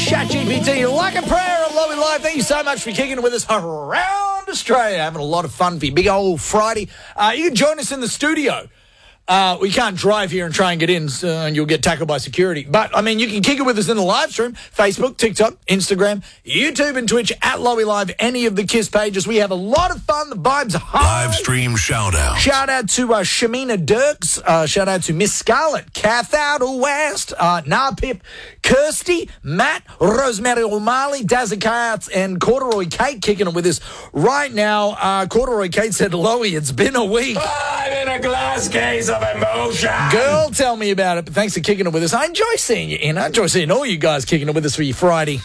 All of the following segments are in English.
ChatGPT, like a prayer on Lowy Live. Thank you so much for kicking it with us around Australia. Having a lot of fun for you. Big old Friday. You can join us in the studio. We can't drive here and try and get in, and you'll get tackled by security. But, I mean, you can kick it with us in the live stream. Facebook, TikTok, Instagram, YouTube and Twitch at Lowy Live, any of the KISS pages. We have a lot of fun. The vibes are high. Live stream shout-out. Shout out to Shamina Dirks. Shout out to Miss Scarlett, Kath Out West, Pip, Kirsty, Matt, Rosemary O'Malley, Dazza Kayats, and Corduroy Kate kicking it with us right now. Corduroy Kate said, Lowy, it's been a week. I'm in a glass case of emotion. Girl, tell me about it. But thanks for kicking it with us. I enjoy seeing you in. I enjoy seeing all you guys kicking it with us for your Friday.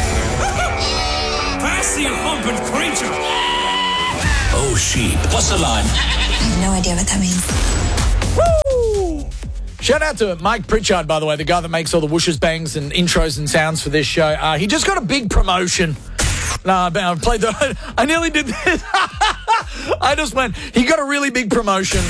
Pass the humping creature. Oh, sheep. What's the line? I have no idea what that means. Woo! Shout out to Mike Pritchard, by the way, the guy that makes all the whooshes, bangs, and intros and sounds for this show. He just got a big promotion. No, I played the... I nearly did this. I just went... He got a really big promotion.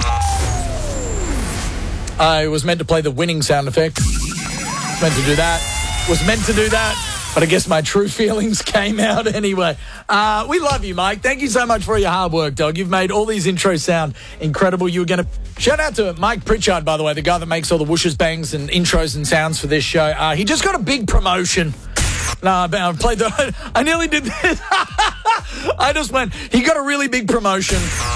I was meant to play the winning sound effect. Was meant to do that. But I guess my true feelings came out anyway. We love you, Mike. Thank you so much for your hard work, dog. You've made all these intros sound incredible. You were going to... Shout out to Mike Pritchard, by the way, the guy that makes all the whooshes, bangs, and intros and sounds for this show. He just got a big promotion. No, I played the... I nearly did this. I just went... He got a really big promotion.